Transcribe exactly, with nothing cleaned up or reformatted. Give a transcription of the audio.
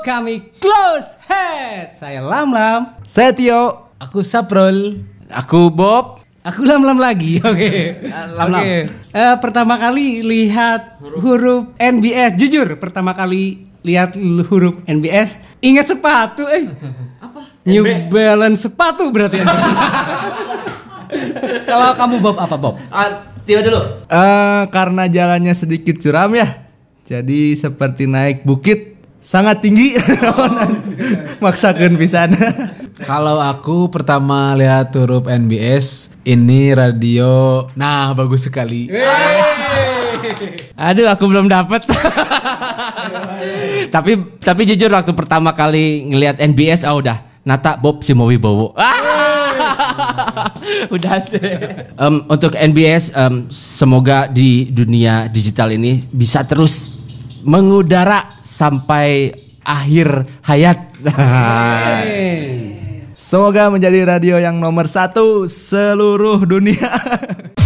kami Close Head. Saya Lam Lam. Saya Tio. Aku Saprol. Aku Bob. Aku Lam Lam lagi. Oke. Okay. Lam Lam. Okay. Uh, pertama kali lihat huruf. huruf N B S. Jujur, pertama kali lihat huruf N B S, ingat sepatu. Eh. Apa? New Balance sepatu berarti. Kalau kamu Bob apa Bob? Uh, Tio dulu. Uh, karena jalannya sedikit curam ya. Jadi seperti naik bukit sangat tinggi. Maksakeun pisan. Kalau aku pertama lihat huruf N B S, ini radio. Nah, bagus sekali. Aduh, aku belum dapat. tapi tapi jujur waktu pertama kali ngelihat N B S, ah udah Nata Bob Simowibowo. Udah deh. Um, untuk N B S, um, semoga di dunia digital ini bisa terus mengudara sampai akhir hayat. Semoga menjadi radio yang nomor satu seluruh dunia.